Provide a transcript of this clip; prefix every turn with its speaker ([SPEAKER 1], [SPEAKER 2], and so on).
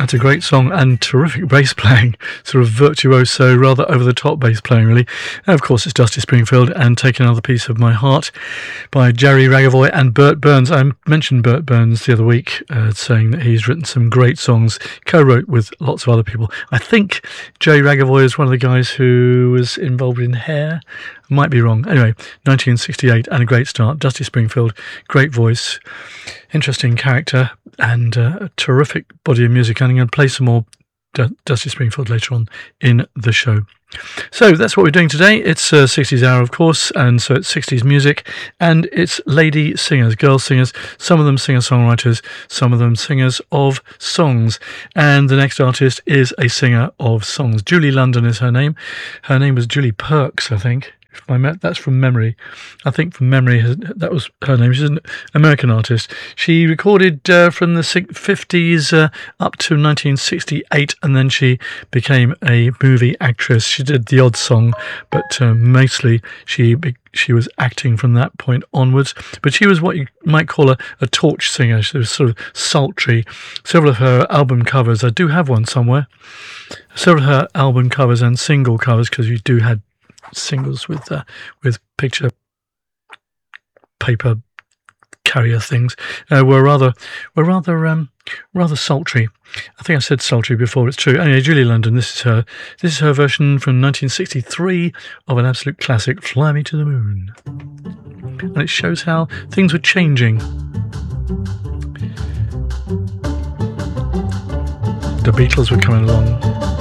[SPEAKER 1] That's a great song and terrific bass playing, sort of virtuoso, rather over-the-top bass playing, really. And of course, it's Dusty Springfield and Take Another Piece of My Heart by Jerry Ragavoy and Bert Burns. I mentioned Bert Burns the other week, saying that he's written some great songs, co-wrote with lots of other people. I think Jerry Ragavoy is one of the guys who was involved in Hair. Might be wrong. Anyway, 1968 and a great start. Dusty Springfield, great voice, interesting character, and a terrific body of music. And I'm going to play some more Dusty Springfield later on in the show. So that's what we're doing today. It's 60s Hour, of course, and so it's 60s music, and it's lady singers, girl singers, some of them singer-songwriters, some of them singers of songs. And the next artist is a singer of songs. Julie London is her name. Her name was Julie Perks, I think. That's from memory. I think from memory that was her name. She's an American artist. She recorded from the 50s up to 1968, and then she became a movie actress. She did the odd song, but mostly she was acting from that point onwards. But she was what you might call a torch singer. She was sort of sultry. Several of her album covers, I do have one somewhere, several of her album covers and single covers, because you do had singles with picture paper carrier things, were rather sultry. I think I said sultry before. It's true. Anyway, Julie London. This is her version from 1963 of an absolute classic, "Fly Me to the Moon," and it shows how things were changing. The Beatles were coming along.